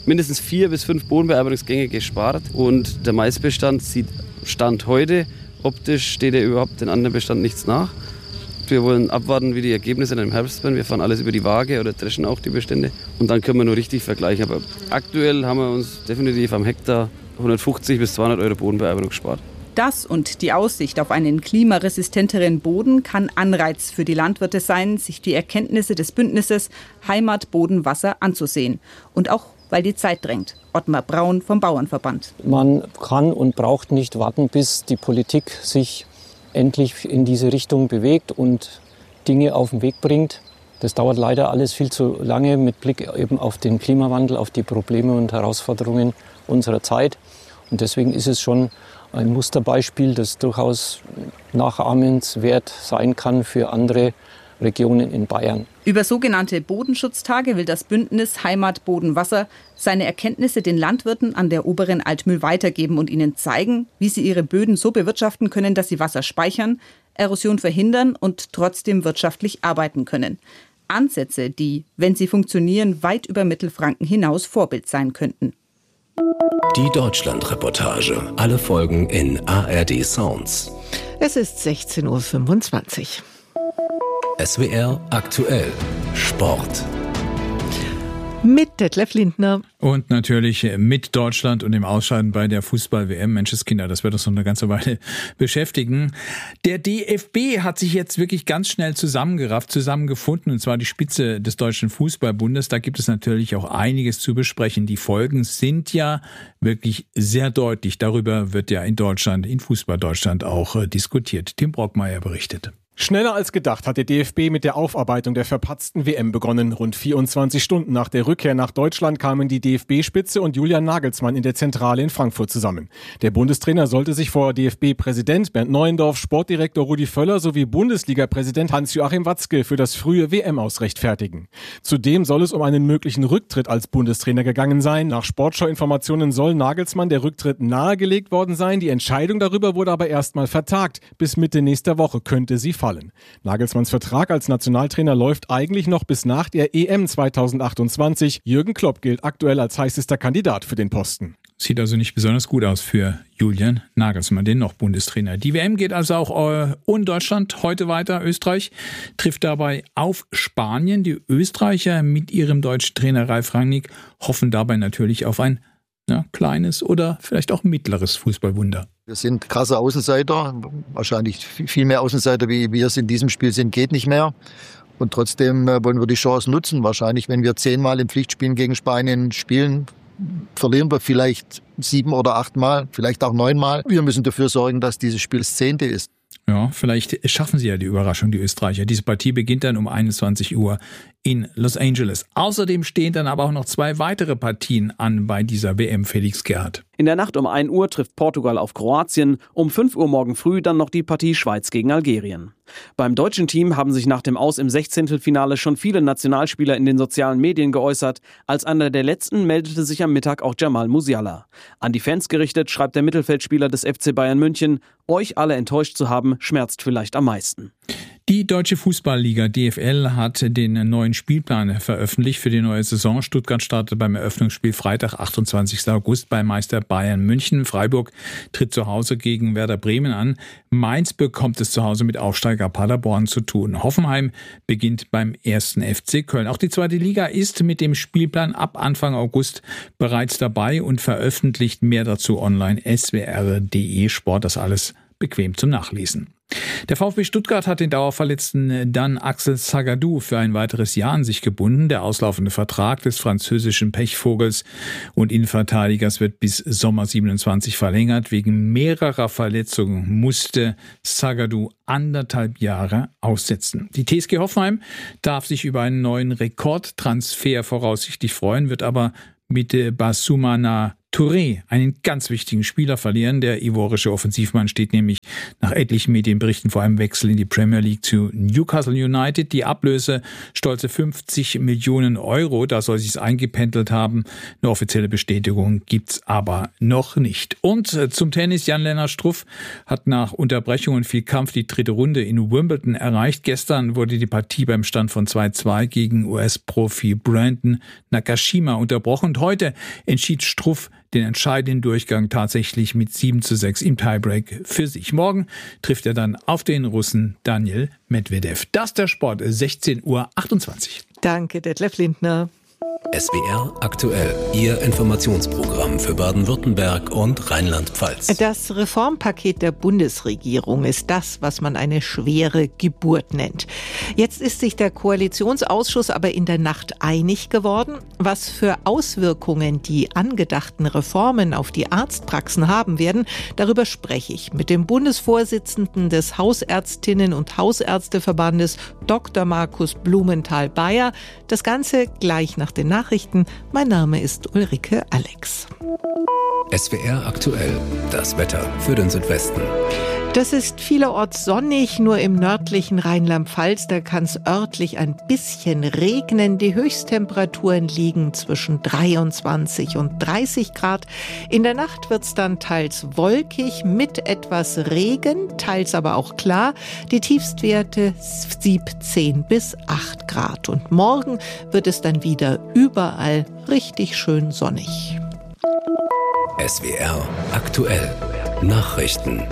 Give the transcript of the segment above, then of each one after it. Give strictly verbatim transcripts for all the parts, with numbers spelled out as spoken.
mindestens vier bis fünf Bodenbearbeitungsgänge gespart. Und der Maisbestand sieht Stand heute, optisch steht er überhaupt den anderen Bestand nichts nach. Wir wollen abwarten, wie die Ergebnisse dann im Herbst werden. Wir fahren alles über die Waage oder dreschen auch die Bestände. Und dann können wir nur richtig vergleichen. Aber aktuell haben wir uns definitiv am Hektar hundertfünfzig bis zweihundert Euro Bodenbearbeitung gespart. Das und die Aussicht auf einen klimaresistenteren Boden kann Anreiz für die Landwirte sein, sich die Erkenntnisse des Bündnisses Heimat, Boden, Wasser anzusehen. Und auch, weil die Zeit drängt. Ottmar Braun vom Bauernverband. Man kann und braucht nicht warten, bis die Politik sich endlich in diese Richtung bewegt und Dinge auf den Weg bringt. Das dauert leider alles viel zu lange mit Blick eben auf den Klimawandel, auf die Probleme und Herausforderungen unserer Zeit. Und deswegen ist es schon ein Musterbeispiel, das durchaus nachahmenswert sein kann für andere Regionen in Bayern. Über sogenannte Bodenschutztage will das Bündnis Heimat, Boden, Wasser seine Erkenntnisse den Landwirten an der oberen Altmühl weitergeben und ihnen zeigen, wie sie ihre Böden so bewirtschaften können, dass sie Wasser speichern, Erosion verhindern und trotzdem wirtschaftlich arbeiten können. Ansätze, die, wenn sie funktionieren, weit über Mittelfranken hinaus Vorbild sein könnten. Die Deutschland-Reportage. Alle Folgen in A R D Sounds. Es ist sechzehn Uhr fünfundzwanzig. S W R aktuell. Sport. Mit Detlef Lindner. Und natürlich mit Deutschland und dem Ausscheiden bei der Fußball-W M. Menscheskinder, das wird uns noch eine ganze Weile beschäftigen. Der D F B hat sich jetzt wirklich ganz schnell zusammengerafft, zusammengefunden, und zwar die Spitze des Deutschen Fußballbundes. Da gibt es natürlich auch einiges zu besprechen. Die Folgen sind ja wirklich sehr deutlich. Darüber wird ja in Deutschland, in Fußball-Deutschland auch diskutiert. Tim Brockmeier berichtet. Schneller als gedacht hat der D F B mit der Aufarbeitung der verpatzten W M begonnen. Rund vierundzwanzig Stunden nach der Rückkehr nach Deutschland kamen die D F B-Spitze und Julian Nagelsmann in der Zentrale in Frankfurt zusammen. Der Bundestrainer sollte sich vor D F B-Präsident Bernd Neuendorf, Sportdirektor Rudi Völler sowie Bundesliga-Präsident Hans-Joachim Watzke für das frühe W M-Aus rechtfertigen. Zudem soll es um einen möglichen Rücktritt als Bundestrainer gegangen sein. Nach Sportschau-Informationen soll Nagelsmann der Rücktritt nahegelegt worden sein. Die Entscheidung darüber wurde aber erstmal vertagt. Bis Mitte nächster Woche könnte sie fallen. Nagelsmanns Vertrag als Nationaltrainer läuft eigentlich noch bis nach der E M zweitausendachtundzwanzig. Jürgen Klopp gilt aktuell als heißester Kandidat für den Posten. Sieht also nicht besonders gut aus für Julian Nagelsmann, den noch Bundestrainer. Die W M geht also auch äh, ohne Deutschland heute weiter. Österreich trifft dabei auf Spanien. Die Österreicher mit ihrem deutschen Trainer Ralf Rangnick hoffen dabei natürlich auf ein ja, kleines oder vielleicht auch mittleres Fußballwunder. Wir sind krasse Außenseiter, wahrscheinlich viel mehr Außenseiter, wie wir es in diesem Spiel sind, geht nicht mehr. Und trotzdem wollen wir die Chance nutzen. Wahrscheinlich, wenn wir zehnmal in Pflichtspielen gegen Spanien spielen, verlieren wir vielleicht sieben oder achtmal, vielleicht auch neunmal. Wir müssen dafür sorgen, dass dieses Spiel das zehnte ist. Ja, vielleicht schaffen sie ja die Überraschung, die Österreicher. Diese Partie beginnt dann um einundzwanzig Uhr in Los Angeles. Außerdem stehen dann aber auch noch zwei weitere Partien an bei dieser W M, Felix Gerhardt. In der Nacht um ein Uhr trifft Portugal auf Kroatien, um fünf Uhr morgen früh dann noch die Partie Schweiz gegen Algerien. Beim deutschen Team haben sich nach dem Aus im Sechzehntelfinale schon viele Nationalspieler in den sozialen Medien geäußert. Als einer der letzten meldete sich am Mittag auch Jamal Musiala. An die Fans gerichtet schreibt der Mittelfeldspieler des F C Bayern München: Euch alle enttäuscht zu haben, schmerzt vielleicht am meisten. Die Deutsche Fußballliga D F L hat den neuen Spielplan veröffentlicht für die neue Saison. Stuttgart startet beim Eröffnungsspiel Freitag, achtundzwanzigsten August bei Meister Bayern München. Freiburg tritt zu Hause gegen Werder Bremen an. Mainz bekommt es zu Hause mit Aufsteiger Paderborn zu tun. Hoffenheim beginnt beim ersten F C Köln. Auch die zweite Liga ist mit dem Spielplan ab Anfang August bereits dabei und veröffentlicht mehr dazu online S W R punkt de Sport. Das alles bequem zum Nachlesen. Der VfB Stuttgart hat den Dauerverletzten Dan Axel Zagadou für ein weiteres Jahr an sich gebunden. Der auslaufende Vertrag des französischen Pechvogels und Innenverteidigers wird bis Sommer siebenundzwanzig verlängert. Wegen mehrerer Verletzungen musste Zagadou anderthalb Jahre aussetzen. Die T S G Hoffenheim darf sich über einen neuen Rekordtransfer voraussichtlich freuen, wird aber mit Basumana Touré einen ganz wichtigen Spieler verlieren. Der ivorische Offensivmann steht nämlich nach etlichen Medienberichten vor einem Wechsel in die Premier League zu Newcastle United. Die Ablöse stolze fünfzig Millionen Euro, da soll sich's eingependelt haben. Eine offizielle Bestätigung gibt's aber noch nicht. Und zum Tennis, Jan-Lennart Struff hat nach Unterbrechung und viel Kampf die dritte Runde in Wimbledon erreicht. Gestern wurde die Partie beim Stand von zwei zu zwei gegen U S-Profi Brandon Nakashima unterbrochen. Und heute entschied Struff den entscheidenden Durchgang tatsächlich mit sieben zu sechs im Tiebreak für sich. Morgen trifft er dann auf den Russen Daniil Medvedev. Das der Sport, sechzehn Uhr achtundzwanzig. Danke, Detlef Lindner. S W R aktuell, Ihr Informationsprogramm für Baden-Württemberg und Rheinland-Pfalz. Das Reformpaket der Bundesregierung ist das, was man eine schwere Geburt nennt. Jetzt ist sich der Koalitionsausschuss aber in der Nacht einig geworden, was für Auswirkungen die angedachten Reformen auf die Arztpraxen haben werden. Darüber spreche ich mit dem Bundesvorsitzenden des Hausärztinnen- und Hausärzteverbandes, Doktor Markus Blumenthal-Bayer. Das Ganze gleich nach den Nachrichten. Mein Name ist Ulrike Alex. S W R aktuell, das Wetter für den Südwesten. Das ist vielerorts sonnig, nur im nördlichen Rheinland-Pfalz, da kann es örtlich ein bisschen regnen. Die Höchsttemperaturen liegen zwischen dreiundzwanzig und dreißig Grad. In der Nacht wird es dann teils wolkig mit etwas Regen, teils aber auch klar. Die Tiefstwerte siebzehn bis acht Grad. Und morgen wird es dann wieder überall richtig schön sonnig. S W R aktuell, Nachrichten.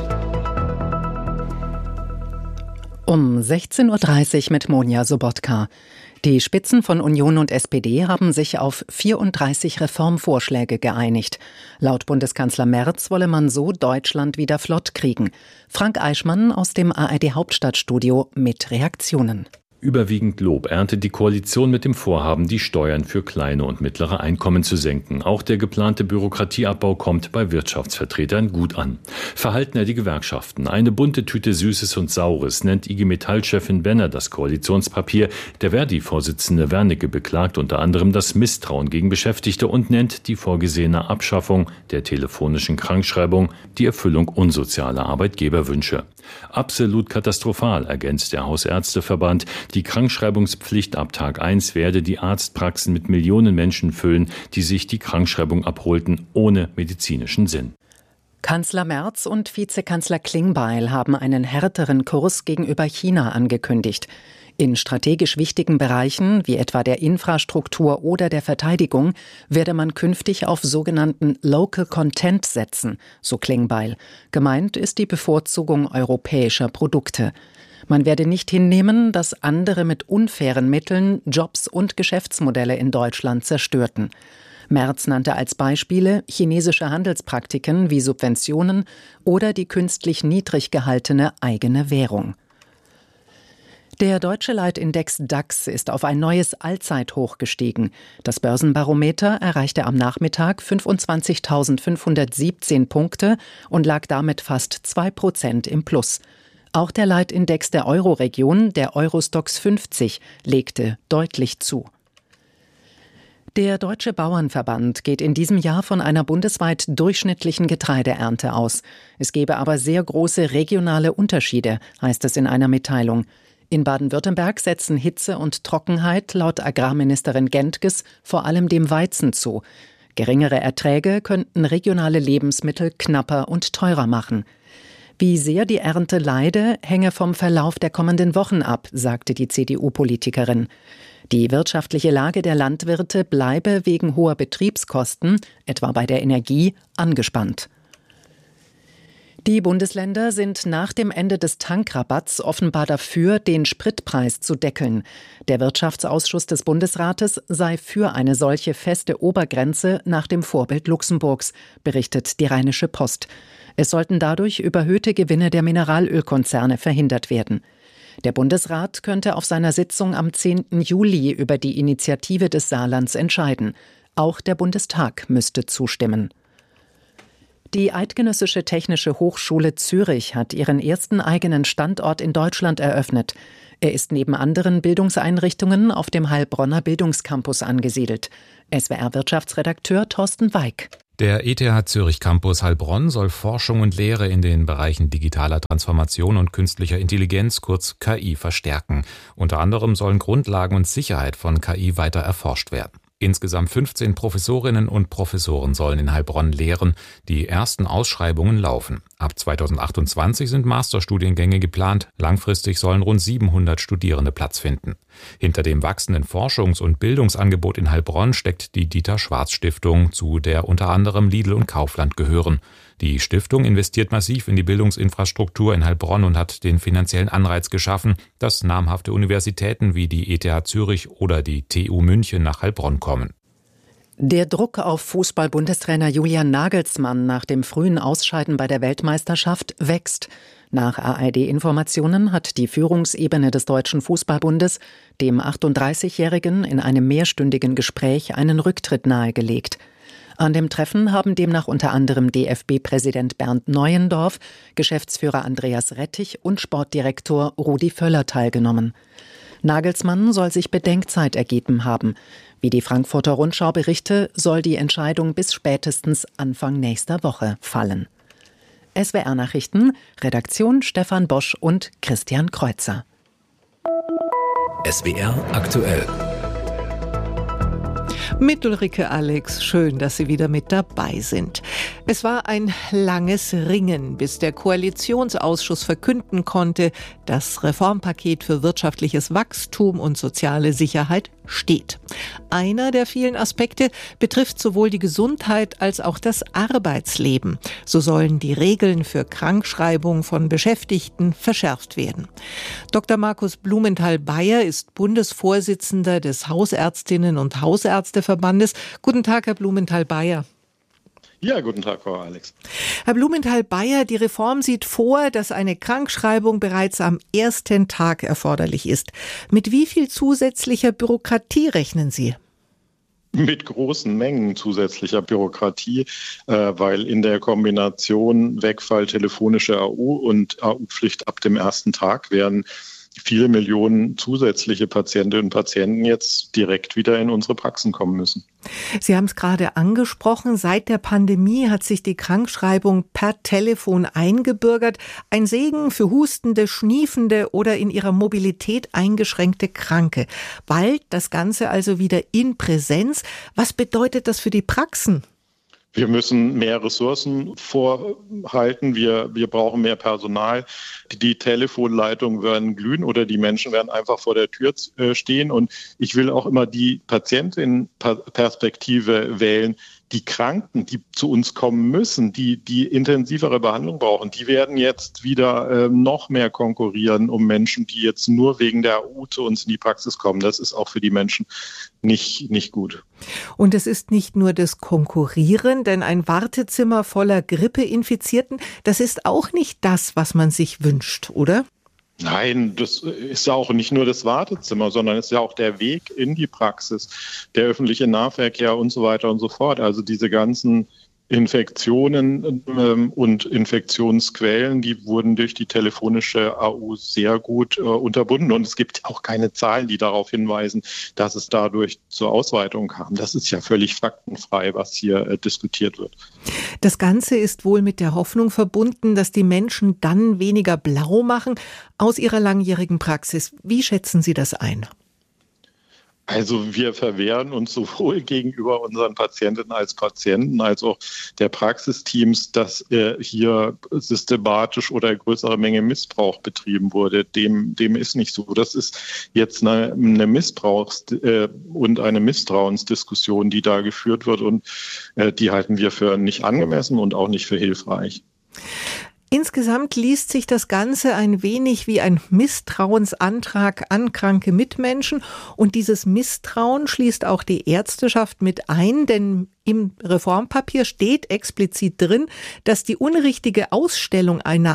Um sechzehn Uhr dreißig mit Monja Sobotka. Die Spitzen von Union und S P D haben sich auf vierunddreißig Reformvorschläge geeinigt. Laut Bundeskanzler Merz wolle man so Deutschland wieder flott kriegen. Frank Eichmann aus dem A R D-Hauptstadtstudio mit Reaktionen. Überwiegend Lob erntet die Koalition mit dem Vorhaben, die Steuern für kleine und mittlere Einkommen zu senken. Auch der geplante Bürokratieabbau kommt bei Wirtschaftsvertretern gut an. Verhalten er die Gewerkschaften. Eine bunte Tüte Süßes und Saures nennt I G Metall-Chefin Benner das Koalitionspapier. Der Verdi-Vorsitzende Wernicke beklagt unter anderem das Misstrauen gegen Beschäftigte und nennt die vorgesehene Abschaffung der telefonischen Krankschreibung die Erfüllung unsozialer Arbeitgeberwünsche. Absolut katastrophal, ergänzt der Hausärzteverband. Die Krankschreibungspflicht ab Tag eins werde die Arztpraxen mit Millionen Menschen füllen, die sich die Krankschreibung abholten, ohne medizinischen Sinn. Kanzler Merz und Vizekanzler Klingbeil haben einen härteren Kurs gegenüber China angekündigt. In strategisch wichtigen Bereichen, wie etwa der Infrastruktur oder der Verteidigung, werde man künftig auf sogenannten Local Content setzen, so Klingbeil. Gemeint ist die Bevorzugung europäischer Produkte. Man werde nicht hinnehmen, dass andere mit unfairen Mitteln Jobs und Geschäftsmodelle in Deutschland zerstörten. Merz nannte als Beispiele chinesische Handelspraktiken wie Subventionen oder die künstlich niedrig gehaltene eigene Währung. Der deutsche Leitindex DAX ist auf ein neues Allzeithoch gestiegen. Das Börsenbarometer erreichte am Nachmittag fünfundzwanzigtausendfünfhundertsiebzehn Punkte und lag damit fast zwei Prozent im Plus. Auch der Leitindex der Euro-Region, der Eurostoxx fünfzig, legte deutlich zu. Der Deutsche Bauernverband geht in diesem Jahr von einer bundesweit durchschnittlichen Getreideernte aus. Es gebe aber sehr große regionale Unterschiede, heißt es in einer Mitteilung. In Baden-Württemberg setzen Hitze und Trockenheit laut Agrarministerin Gentges vor allem dem Weizen zu. Geringere Erträge könnten regionale Lebensmittel knapper und teurer machen. Wie sehr die Ernte leide, hänge vom Verlauf der kommenden Wochen ab, sagte die C D U-Politikerin. Die wirtschaftliche Lage der Landwirte bleibe wegen hoher Betriebskosten, etwa bei der Energie, angespannt. Die Bundesländer sind nach dem Ende des Tankrabatts offenbar dafür, den Spritpreis zu deckeln. Der Wirtschaftsausschuss des Bundesrates sei für eine solche feste Obergrenze nach dem Vorbild Luxemburgs, berichtet die Rheinische Post. Es sollten dadurch überhöhte Gewinne der Mineralölkonzerne verhindert werden. Der Bundesrat könnte auf seiner Sitzung am zehnten Juli über die Initiative des Saarlands entscheiden. Auch der Bundestag müsste zustimmen. Die Eidgenössische Technische Hochschule Zürich hat ihren ersten eigenen Standort in Deutschland eröffnet. Er ist neben anderen Bildungseinrichtungen auf dem Heilbronner Bildungscampus angesiedelt. S W R-Wirtschaftsredakteur Thorsten Weig. Der E T H Zürich Campus Heilbronn soll Forschung und Lehre in den Bereichen digitaler Transformation und künstlicher Intelligenz, kurz K I, verstärken. Unter anderem sollen Grundlagen und Sicherheit von K I weiter erforscht werden. Insgesamt fünfzehn Professorinnen und Professoren sollen in Heilbronn lehren. Die ersten Ausschreibungen laufen. Ab zweitausendachtundzwanzig sind Masterstudiengänge geplant. Langfristig sollen rund siebenhundert Studierende Platz finden. Hinter dem wachsenden Forschungs- und Bildungsangebot in Heilbronn steckt die Dieter-Schwarz-Stiftung, zu der unter anderem Lidl und Kaufland gehören. Die Stiftung investiert massiv in die Bildungsinfrastruktur in Heilbronn und hat den finanziellen Anreiz geschaffen, dass namhafte Universitäten wie die E T H Zürich oder die T U München nach Heilbronn kommen. Der Druck auf Fußball-Bundestrainer Julian Nagelsmann nach dem frühen Ausscheiden bei der Weltmeisterschaft wächst. Nach A R D-Informationen hat die Führungsebene des Deutschen Fußballbundes dem achtunddreißigjährigen in einem mehrstündigen Gespräch einen Rücktritt nahegelegt. An dem Treffen haben demnach unter anderem D F B-Präsident Bernd Neuendorf, Geschäftsführer Andreas Rettich und Sportdirektor Rudi Völler teilgenommen. Nagelsmann soll sich Bedenkzeit ergeben haben. Wie die Frankfurter Rundschau berichte, soll die Entscheidung bis spätestens Anfang nächster Woche fallen. S W R-Nachrichten, Redaktion Stefan Bosch und Christian Kreuzer. S W R aktuell. Mit Ulrike Alex, schön, dass Sie wieder mit dabei sind. Es war ein langes Ringen, bis der Koalitionsausschuss verkünden konnte, das Reformpaket für wirtschaftliches Wachstum und soziale Sicherheit steht. Einer der vielen Aspekte betrifft sowohl die Gesundheit als auch das Arbeitsleben. So sollen die Regeln für Krankschreibung von Beschäftigten verschärft werden. Doktor Markus Blumenthal-Beyer ist Bundesvorsitzender des Hausärztinnen- und Hausärzteverbandes. Guten Tag, Herr Blumenthal-Beyer. Ja, guten Tag, Frau Alex. Herr Blumenthal-Beyer, die Reform sieht vor, dass eine Krankschreibung bereits am ersten Tag erforderlich ist. Mit wie viel zusätzlicher Bürokratie rechnen Sie? Mit großen Mengen zusätzlicher Bürokratie, äh, weil in der Kombination Wegfall telefonische A U und A U-Pflicht ab dem ersten Tag werden viele Millionen zusätzliche Patientinnen und Patienten jetzt direkt wieder in unsere Praxen kommen müssen. Sie haben es gerade angesprochen, seit der Pandemie hat sich die Krankschreibung per Telefon eingebürgert. Ein Segen für hustende, schniefende oder in ihrer Mobilität eingeschränkte Kranke. Bald das Ganze also wieder in Präsenz. Was bedeutet das für die Praxen? Wir müssen mehr Ressourcen vorhalten. Wir, wir brauchen mehr Personal. Die, die Telefonleitungen werden glühen oder die Menschen werden einfach vor der Tür stehen. Und ich will auch immer die Patientenperspektive wählen. Die Kranken, die zu uns kommen müssen, die die intensivere Behandlung brauchen, die werden jetzt wieder äh, noch mehr konkurrieren um Menschen, die jetzt nur wegen der A U zu uns in die Praxis kommen. Das ist auch für die Menschen nicht, nicht gut. Und es ist nicht nur das Konkurrieren, denn ein Wartezimmer voller Grippeinfizierten, das ist auch nicht das, was man sich wünscht, oder? Nein, das ist ja auch nicht nur das Wartezimmer, sondern es ist ja auch der Weg in die Praxis, der öffentliche Nahverkehr und so weiter und so fort. Also diese ganzen Infektionen ähm, und Infektionsquellen, die wurden durch die telefonische A U sehr gut äh, unterbunden. Und es gibt auch keine Zahlen, die darauf hinweisen, dass es dadurch zur Ausweitung kam. Das ist ja völlig faktenfrei, was hier äh, diskutiert wird. Das Ganze ist wohl mit der Hoffnung verbunden, dass die Menschen dann weniger blau machen aus ihrer langjährigen Praxis. Wie schätzen Sie das ein? Also wir verwehren uns sowohl gegenüber unseren Patientinnen als Patienten als auch der Praxisteams, dass äh, hier systematisch oder größere Menge Missbrauch betrieben wurde. Dem, dem ist nicht so. Das ist jetzt eine, eine Missbrauchs- äh, und eine Misstrauensdiskussion, die da geführt wird, und äh, die halten wir für nicht angemessen und auch nicht für hilfreich. Insgesamt liest sich das Ganze ein wenig wie ein Misstrauensantrag an kranke Mitmenschen. Und dieses Misstrauen schließt auch die Ärzteschaft mit ein, denn im Reformpapier steht explizit drin, dass die unrichtige Ausstellung einer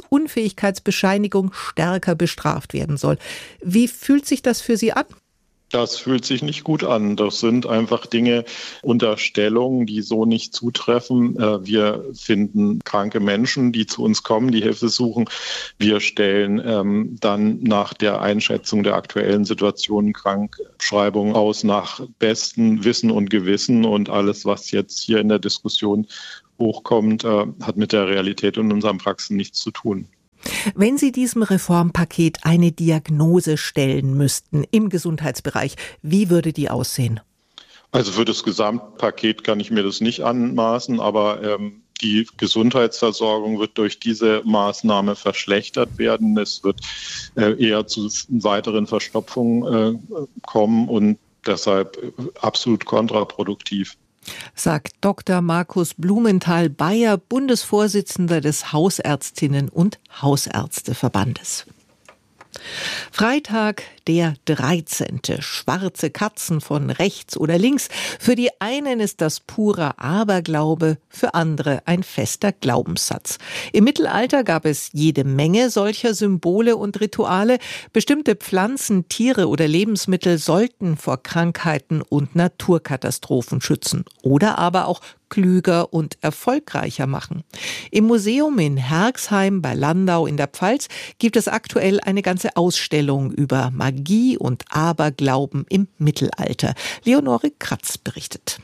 Arbeitsunfähigkeitsbescheinigung stärker bestraft werden soll. Wie fühlt sich das für Sie an? Das fühlt sich nicht gut an. Das sind einfach Dinge, Unterstellungen, die so nicht zutreffen. Wir finden kranke Menschen, die zu uns kommen, die Hilfe suchen. Wir stellen ähm, dann nach der Einschätzung der aktuellen Situation Krankschreibungen aus nach bestem Wissen und Gewissen. Und alles, was jetzt hier in der Diskussion hochkommt, äh, hat mit der Realität in unseren Praxen nichts zu tun. Wenn Sie diesem Reformpaket eine Diagnose stellen müssten im Gesundheitsbereich, wie würde die aussehen? Also für das Gesamtpaket kann ich mir das nicht anmaßen, aber ähm, die Gesundheitsversorgung wird durch diese Maßnahme verschlechtert werden. Es wird äh, eher zu weiteren Verstopfungen äh, kommen und deshalb absolut kontraproduktiv. Sagt Doktor Markus Blumenthal-Beyer, Bundesvorsitzender des Hausärztinnen- und Hausärzteverbandes. Freitag, der dreizehnte Schwarze Katzen von rechts oder links. Für die einen ist das purer Aberglaube, für andere ein fester Glaubenssatz. Im Mittelalter gab es jede Menge solcher Symbole und Rituale. Bestimmte Pflanzen, Tiere oder Lebensmittel sollten vor Krankheiten und Naturkatastrophen schützen oder aber auch klüger und erfolgreicher machen. Im Museum in Herxheim bei Landau in der Pfalz gibt es aktuell eine ganze Ausstellung über Magie und Aberglauben im Mittelalter. Leonore Kratz berichtet.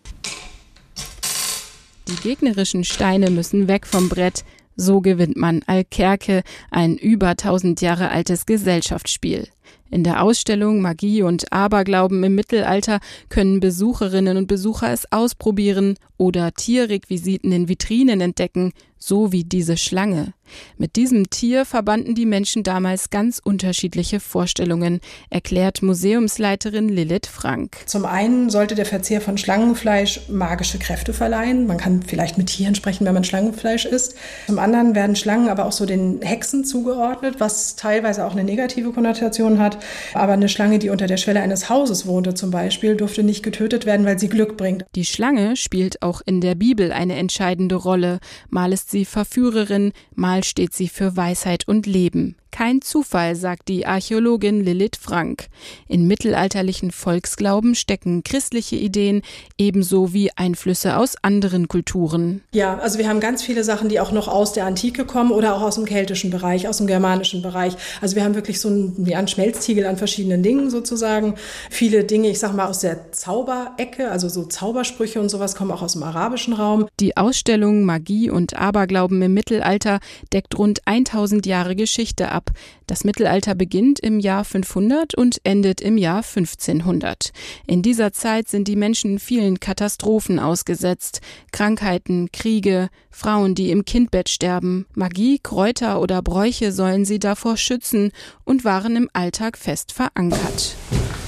Die gegnerischen Steine müssen weg vom Brett. So gewinnt man Alkerke, ein über tausend Jahre altes Gesellschaftsspiel. In der Ausstellung Magie und Aberglauben im Mittelalter können Besucherinnen und Besucher es ausprobieren oder Tierrequisiten in Vitrinen entdecken, so wie diese Schlange. Mit diesem Tier verbanden die Menschen damals ganz unterschiedliche Vorstellungen, erklärt Museumsleiterin Lilith Frank. Zum einen sollte der Verzehr von Schlangenfleisch magische Kräfte verleihen. Man kann vielleicht mit Tieren sprechen, wenn man Schlangenfleisch isst. Zum anderen werden Schlangen aber auch so den Hexen zugeordnet, was teilweise auch eine negative Konnotation hat. Aber eine Schlange, die unter der Schwelle eines Hauses wohnte zum Beispiel, durfte nicht getötet werden, weil sie Glück bringt. Die Schlange spielt auch in der Bibel eine entscheidende Rolle. Mal ist sie Verführerin, mal steht sie für Weisheit und Leben. Kein Zufall, sagt die Archäologin Lilith Frank. In mittelalterlichen Volksglauben stecken christliche Ideen ebenso wie Einflüsse aus anderen Kulturen. Ja, also wir haben ganz viele Sachen, die auch noch aus der Antike kommen oder auch aus dem keltischen Bereich, aus dem germanischen Bereich. Also wir haben wirklich so einen, ja, einen Schmelztiegel an verschiedenen Dingen sozusagen. Viele Dinge, ich sag mal, aus der Zauberecke, also so Zaubersprüche und sowas kommen auch aus dem arabischen Raum. Die Ausstellung Magie und Aberglauben im Mittelalter deckt rund tausend Jahre Geschichte ab. Das Mittelalter beginnt im Jahr fünfhundert und endet im Jahr fünfzehnhundert. In dieser Zeit sind die Menschen vielen Katastrophen ausgesetzt. Krankheiten, Kriege, Frauen, die im Kindbett sterben. Magie, Kräuter oder Bräuche sollen sie davor schützen und waren im Alltag fest verankert.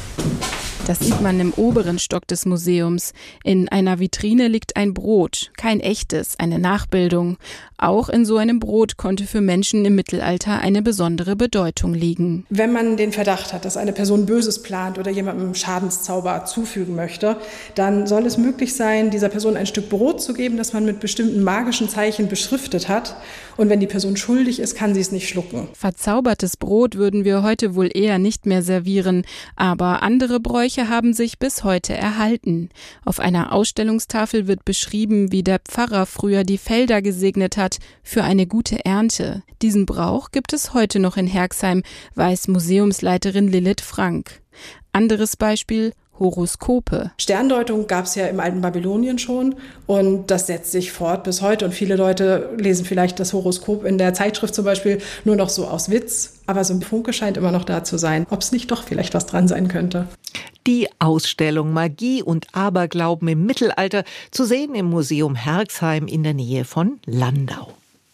Das sieht man im oberen Stock des Museums. In einer Vitrine liegt ein Brot, kein echtes, eine Nachbildung. Auch in so einem Brot konnte für Menschen im Mittelalter eine besondere Bedeutung liegen. Wenn man den Verdacht hat, dass eine Person Böses plant oder jemandem Schadenszauber zufügen möchte, dann soll es möglich sein, dieser Person ein Stück Brot zu geben, das man mit bestimmten magischen Zeichen beschriftet hat. Und wenn die Person schuldig ist, kann sie es nicht schlucken. Verzaubertes Brot würden wir heute wohl eher nicht mehr servieren, aber andere Bräuche haben sich bis heute erhalten. Auf einer Ausstellungstafel wird beschrieben, wie der Pfarrer früher die Felder gesegnet hat für eine gute Ernte. Diesen Brauch gibt es heute noch in Herxheim, weiß Museumsleiterin Lilith Frank. Anderes Beispiel: Horoskope. Sterndeutung gab es ja im alten Babylonien schon und das setzt sich fort bis heute. Und viele Leute lesen vielleicht das Horoskop in der Zeitschrift zum Beispiel nur noch so aus Witz. Aber so ein Funke scheint immer noch da zu sein, ob es nicht doch vielleicht was dran sein könnte. Die Ausstellung Magie und Aberglauben im Mittelalter zu sehen im Museum Herxheim in der Nähe von Landau.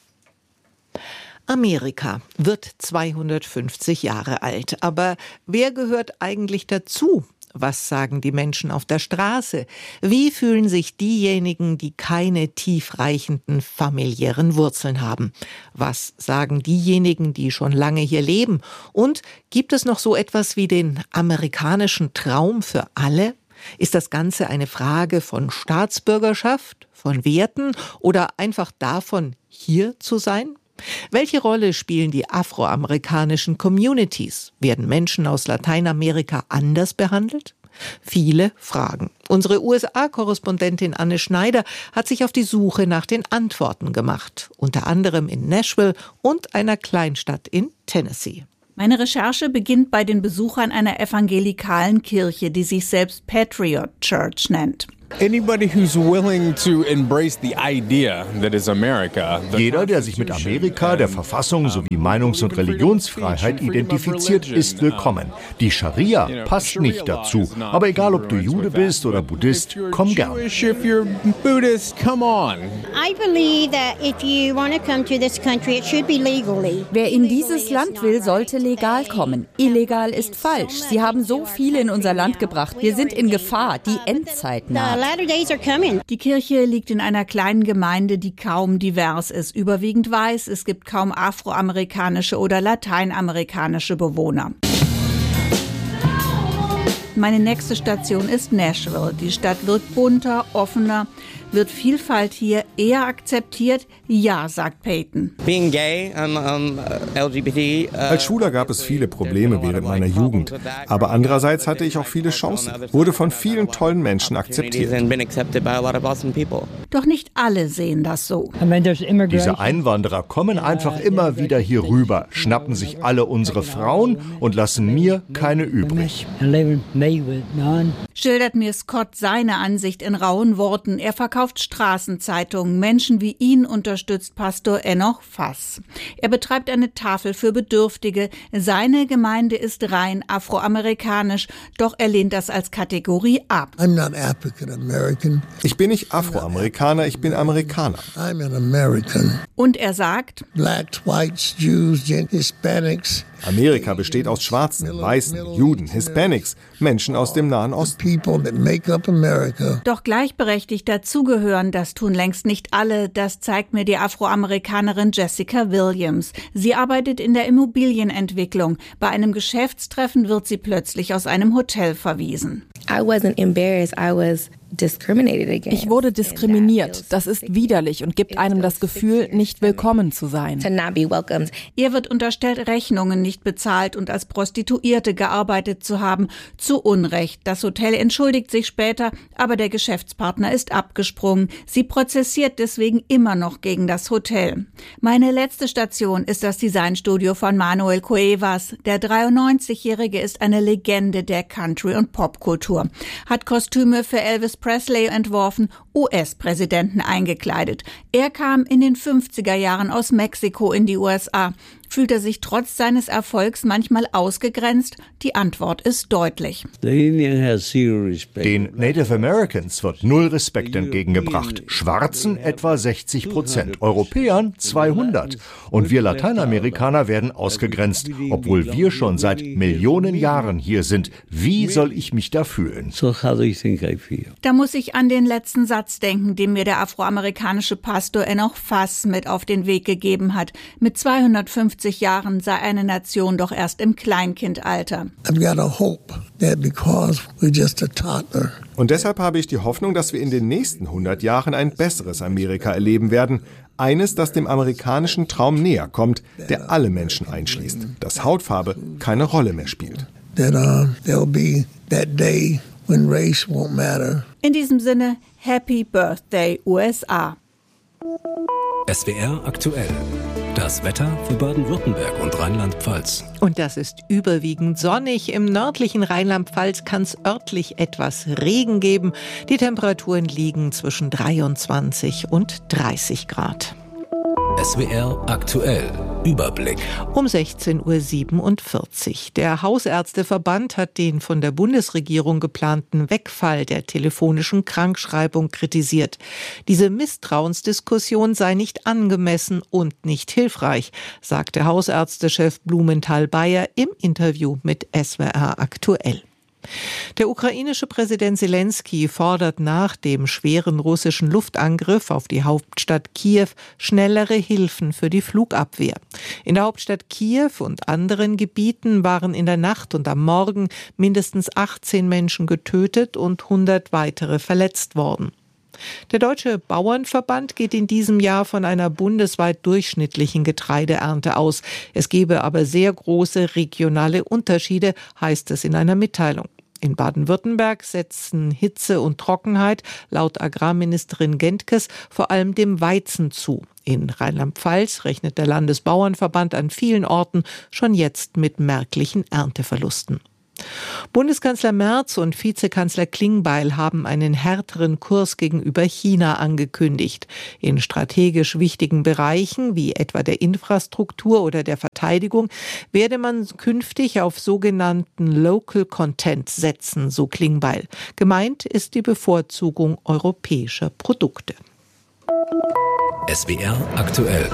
Amerika wird zweihundertfünfzig Jahre alt. Aber wer gehört eigentlich dazu? Was sagen die Menschen auf der Straße? Wie fühlen sich diejenigen, die keine tiefreichenden familiären Wurzeln haben? Was sagen diejenigen, die schon lange hier leben? Und gibt es noch so etwas wie den amerikanischen Traum für alle? Ist das Ganze eine Frage von Staatsbürgerschaft, von Werten oder einfach davon, hier zu sein? Welche Rolle spielen die afroamerikanischen Communities? Werden Menschen aus Lateinamerika anders behandelt? Viele Fragen. Unsere U S A-Korrespondentin Anne Schneider hat sich auf die Suche nach den Antworten gemacht. Unter anderem in Nashville und einer Kleinstadt in Tennessee. Meine Recherche beginnt bei den Besuchern einer evangelikalen Kirche, die sich selbst Patriot Church nennt. Jeder, der sich mit Amerika, der Verfassung sowie Meinungs- und Religionsfreiheit identifiziert, ist willkommen. Die Scharia passt nicht dazu. Aber egal, ob du Jude bist oder Buddhist, komm gern. Wer in dieses Land will, sollte legal kommen. Illegal ist falsch. Sie haben so viele in unser Land gebracht. Wir sind in Gefahr. Die Endzeit naht. Die Kirche liegt in einer kleinen Gemeinde, die kaum divers ist. Überwiegend weiß, es gibt kaum afroamerikanische oder lateinamerikanische Bewohner. Meine nächste Station ist Nashville. Die Stadt wird bunter, offener. Wird Vielfalt hier eher akzeptiert? Ja, sagt Peyton. Being gay, I'm, um, L G B T, uh, Als Schwuler gab es viele Probleme während meiner Jugend. Aber andererseits hatte ich auch viele Chancen, wurde von vielen tollen Menschen akzeptiert. Doch nicht alle sehen das so. Diese Einwanderer kommen einfach immer wieder hier rüber, schnappen sich alle unsere Frauen und lassen mir keine übrig. Schildert mir Scott seine Ansicht in rauen Worten. Er verkauft Straßenzeitungen. Menschen wie ihn unterstützt Pastor Enoch Fass. Er betreibt eine Tafel für Bedürftige. Seine Gemeinde ist rein afroamerikanisch, doch er lehnt das als Kategorie ab. I'm not African American. Ich bin nicht Afroamerikaner, ich bin Amerikaner. I'm an American. Und er sagt, Blacks, Whites, Jews, Hispanics. Amerika besteht aus Schwarzen, Weißen, Juden, Hispanics, Menschen aus dem Nahen Osten. Doch gleichberechtigt dazugehören, das tun längst nicht alle, das zeigt mir die Afroamerikanerin Jessica Williams. Sie arbeitet in der Immobilienentwicklung. Bei einem Geschäftstreffen wird sie plötzlich aus einem Hotel verwiesen. I wasn't embarrassed, I was Ich wurde diskriminiert. Das ist widerlich und gibt einem das Gefühl, nicht willkommen zu sein. Ihr wird unterstellt, Rechnungen nicht bezahlt und als Prostituierte gearbeitet zu haben. Zu Unrecht. Das Hotel entschuldigt sich später, aber der Geschäftspartner ist abgesprungen. Sie prozessiert deswegen immer noch gegen das Hotel. Meine letzte Station ist das Designstudio von Manuel Cuevas. Der dreiundneunzigjährige ist eine Legende der Country- und Popkultur. Hat Kostüme für Elvis Presley entworfen, U S-Präsidenten eingekleidet. Er kam in den fünfziger Jahren aus Mexiko in die U S A. Fühlt er sich trotz seines Erfolgs manchmal ausgegrenzt? Die Antwort ist deutlich. Den Native Americans wird null Respekt entgegengebracht. Schwarzen etwa sechzig Prozent, Europäern zweihundert. Und wir Lateinamerikaner werden ausgegrenzt, obwohl wir schon seit Millionen Jahren hier sind. Wie soll ich mich da fühlen? Da muss ich an den letzten Satz denken, den mir der afroamerikanische Pastor Enoch Fass mit auf den Weg gegeben hat. Mit zweihundertfünfzig Jahren sei eine Nation doch erst im Kleinkindalter. Und deshalb habe ich die Hoffnung, dass wir in den nächsten hundert Jahren ein besseres Amerika erleben werden. Eines, das dem amerikanischen Traum näher kommt, der alle Menschen einschließt. Dass Hautfarbe keine Rolle mehr spielt. In diesem Sinne, Happy Birthday U S A. S W R aktuell. Das Wetter für Baden-Württemberg und Rheinland-Pfalz. Und das ist überwiegend sonnig. Im nördlichen Rheinland-Pfalz kann es örtlich etwas Regen geben. Die Temperaturen liegen zwischen dreiundzwanzig und dreißig Grad. S W R aktuell. Überblick. Um sechzehn Uhr siebenundvierzig. Der Hausärzteverband hat den von der Bundesregierung geplanten Wegfall der telefonischen Krankschreibung kritisiert. Diese Misstrauensdiskussion sei nicht angemessen und nicht hilfreich, sagte Hausärztechef Blumenthal-Bayer im Interview mit S W R aktuell. Der ukrainische Präsident Selenskyj fordert nach dem schweren russischen Luftangriff auf die Hauptstadt Kiew schnellere Hilfen für die Flugabwehr. In der Hauptstadt Kiew und anderen Gebieten waren in der Nacht und am Morgen mindestens achtzehn Menschen getötet und hundert weitere verletzt worden. Der Deutsche Bauernverband geht in diesem Jahr von einer bundesweit durchschnittlichen Getreideernte aus. Es gebe aber sehr große regionale Unterschiede, heißt es in einer Mitteilung. In Baden-Württemberg setzen Hitze und Trockenheit laut Agrarministerin Gentges vor allem dem Weizen zu. In Rheinland-Pfalz rechnet der Landesbauernverband an vielen Orten schon jetzt mit merklichen Ernteverlusten. Bundeskanzler Merz und Vizekanzler Klingbeil haben einen härteren Kurs gegenüber China angekündigt. In strategisch wichtigen Bereichen wie etwa der Infrastruktur oder der Verteidigung werde man künftig auf sogenannten Local Content setzen, so Klingbeil. Gemeint ist die Bevorzugung europäischer Produkte. S W R aktuell.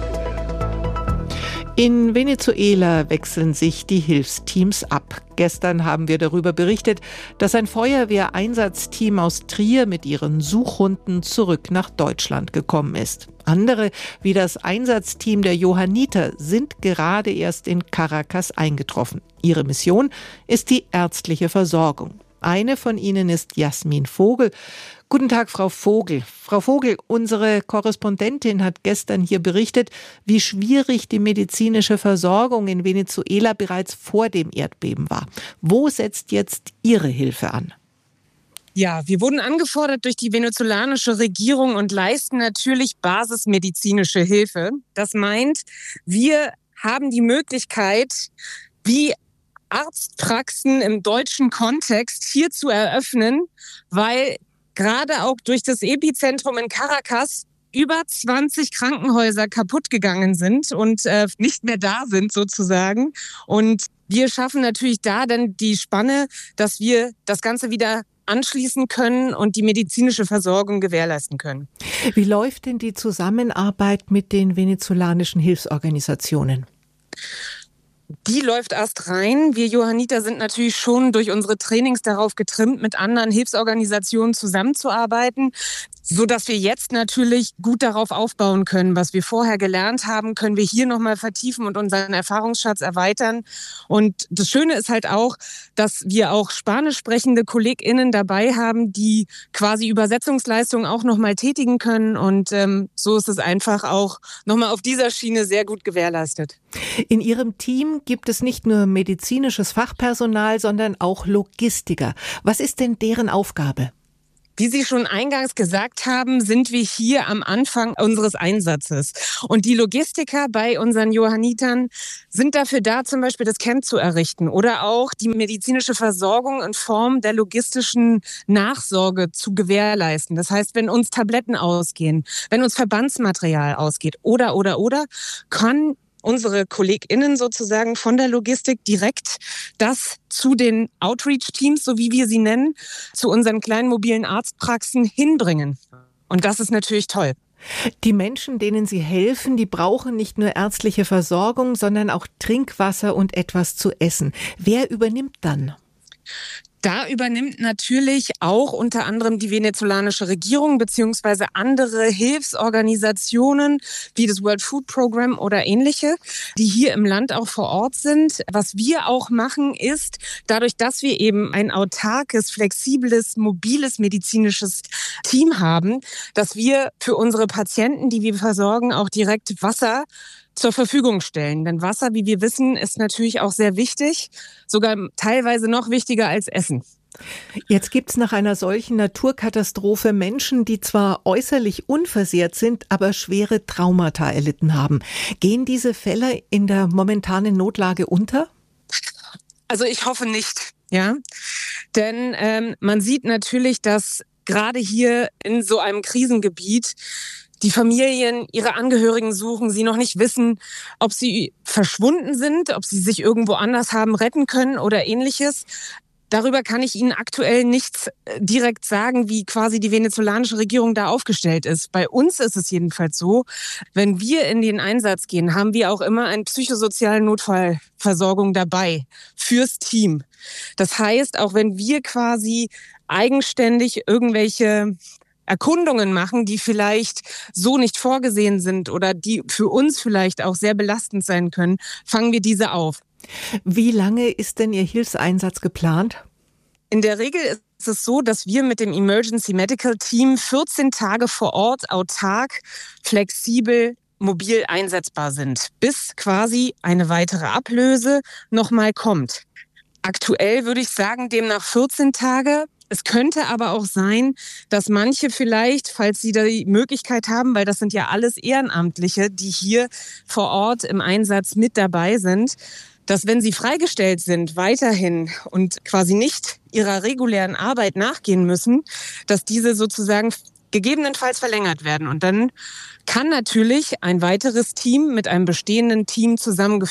In Venezuela wechseln sich die Hilfsteams ab. Gestern haben wir darüber berichtet, dass ein Feuerwehreinsatzteam aus Trier mit ihren Suchhunden zurück nach Deutschland gekommen ist. Andere, wie das Einsatzteam der Johanniter, sind gerade erst in Caracas eingetroffen. Ihre Mission ist die ärztliche Versorgung. Eine von ihnen ist Jasmin Vogel. Guten Tag, Frau Vogel. Frau Vogel, unsere Korrespondentin hat gestern hier berichtet, wie schwierig die medizinische Versorgung in Venezuela bereits vor dem Erdbeben war. Wo setzt jetzt Ihre Hilfe an? Ja, wir wurden angefordert durch die venezolanische Regierung und leisten natürlich basismedizinische Hilfe. Das meint, wir haben die Möglichkeit, wie Arztpraxen im deutschen Kontext hier zu eröffnen, weil gerade auch durch das Epizentrum in Caracas über zwanzig Krankenhäuser kaputt gegangen sind und äh, nicht mehr da sind sozusagen. Und wir schaffen natürlich da dann die Spanne, dass wir das Ganze wieder anschließen können und die medizinische Versorgung gewährleisten können. Wie läuft denn die Zusammenarbeit mit den venezolanischen Hilfsorganisationen? Die läuft erst rein. Wir Johanniter sind natürlich schon durch unsere Trainings darauf getrimmt, mit anderen Hilfsorganisationen zusammenzuarbeiten, so dass wir jetzt natürlich gut darauf aufbauen können. Was wir vorher gelernt haben, können wir hier nochmal vertiefen und unseren Erfahrungsschatz erweitern. Und das Schöne ist halt auch, dass wir auch spanisch sprechende KollegInnen dabei haben, die quasi Übersetzungsleistungen auch nochmal tätigen können. Und ähm, so ist es einfach auch nochmal auf dieser Schiene sehr gut gewährleistet. In Ihrem Team gibt es nicht nur medizinisches Fachpersonal, sondern auch Logistiker. Was ist denn deren Aufgabe? Wie Sie schon eingangs gesagt haben, sind wir hier am Anfang unseres Einsatzes. Und die Logistiker bei unseren Johannitern sind dafür da, zum Beispiel das Camp zu errichten oder auch die medizinische Versorgung in Form der logistischen Nachsorge zu gewährleisten. Das heißt, wenn uns Tabletten ausgehen, wenn uns Verbandsmaterial ausgeht oder, oder, oder, kann unsere KollegInnen sozusagen von der Logistik direkt das zu den Outreach-Teams, so wie wir sie nennen, zu unseren kleinen mobilen Arztpraxen hinbringen. Und das ist natürlich toll. Die Menschen, denen Sie helfen, die brauchen nicht nur ärztliche Versorgung, sondern auch Trinkwasser und etwas zu essen. Wer übernimmt dann? Da übernimmt natürlich auch unter anderem die venezolanische Regierung beziehungsweise andere Hilfsorganisationen wie das World Food Program oder ähnliche, die hier im Land auch vor Ort sind. Was wir auch machen ist, dadurch, dass wir eben ein autarkes, flexibles, mobiles medizinisches Team haben, dass wir für unsere Patienten, die wir versorgen, auch direkt Wasser zur Verfügung stellen. Denn Wasser, wie wir wissen, ist natürlich auch sehr wichtig, sogar teilweise noch wichtiger als Essen. Jetzt gibt es nach einer solchen Naturkatastrophe Menschen, die zwar äußerlich unversehrt sind, aber schwere Traumata erlitten haben. Gehen diese Fälle in der momentanen Notlage unter? Also ich hoffe nicht, ja. Denn ähm, man sieht natürlich, dass gerade hier in so einem Krisengebiet die Familien ihre Angehörigen suchen, sie noch nicht wissen, ob sie verschwunden sind, ob sie sich irgendwo anders haben retten können oder ähnliches. Darüber kann ich Ihnen aktuell nichts direkt sagen, wie quasi die venezolanische Regierung da aufgestellt ist. Bei uns ist es jedenfalls so, wenn wir in den Einsatz gehen, haben wir auch immer eine psychosoziale Notfallversorgung dabei fürs Team. Das heißt, auch wenn wir quasi eigenständig irgendwelche Erkundungen machen, die vielleicht so nicht vorgesehen sind oder die für uns vielleicht auch sehr belastend sein können, fangen wir diese auf. Wie lange ist denn Ihr Hilfseinsatz geplant? In der Regel ist es so, dass wir mit dem Emergency Medical Team vierzehn Tage vor Ort autark, flexibel, mobil einsetzbar sind, bis quasi eine weitere Ablöse nochmal kommt. Aktuell würde ich sagen, demnach vierzehn Tage. Es könnte aber auch sein, dass manche vielleicht, falls sie die Möglichkeit haben, weil das sind ja alles Ehrenamtliche, die hier vor Ort im Einsatz mit dabei sind, dass wenn sie freigestellt sind, weiterhin und quasi nicht ihrer regulären Arbeit nachgehen müssen, dass diese sozusagen gegebenenfalls verlängert werden. Und dann kann natürlich ein weiteres Team mit einem bestehenden Team zusammengeführt